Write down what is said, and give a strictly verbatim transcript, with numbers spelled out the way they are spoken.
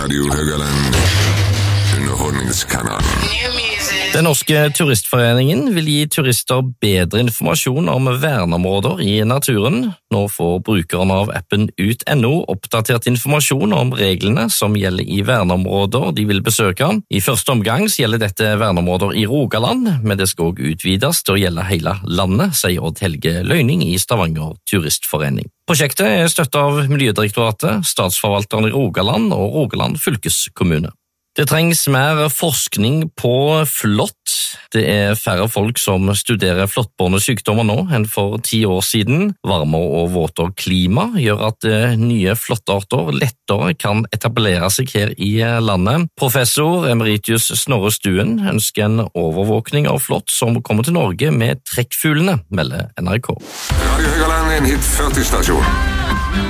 Radio Høgaland, underholdningskanalen. Den norske turistforeningen vil gi turister bedre informasjon om verneområder i naturen. Nå får brukerne av appen ut punktum no oppdatert informasjon om reglene som gjelder i verneområder de vil besøke. I første omgang gjelder dette verneområder i Rogaland, men det skal også utvides til å gjelde hele landet, sier Odd Helge Løyning i Stavanger Turistforening. Prosjektet er støttet av Miljødirektoratet, Statsforvalteren i Rogaland og Rogaland fylkeskommune. Det trengs mer forskning på flått. Det er færre folk som studerer flåttbårne sykdommer nå enn for ti år siden. Varmere og våtere klima gjør at nye flåttarter lettere kan etablere seg her i landet. Professor emeritus Snorre Stuen ønsker en overvåkning av flått som kommer til Norge med trekkfuglene, melder N R K. Radio Høgaland er en hit førti-stasjon.